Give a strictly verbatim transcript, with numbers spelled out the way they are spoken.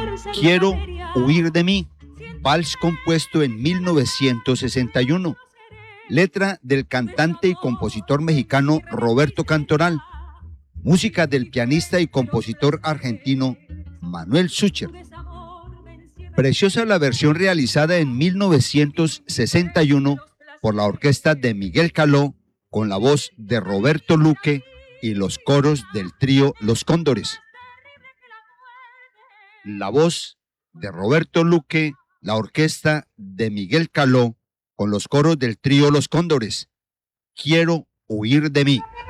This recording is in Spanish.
Quiero huir de mí, vals compuesto en mil novecientos sesenta y uno. Letra del cantante y compositor mexicano Roberto Cantoral. Música del pianista y compositor argentino Manuel Sucher. Preciosa la versión realizada en mil novecientos sesenta y uno por la orquesta de Miguel Caló con la voz de Roberto Luque y los coros del trío Los Cóndores. La voz de Roberto Luque, la orquesta de Miguel Caló con los coros del trío Los Cóndores. Quiero huir de mí.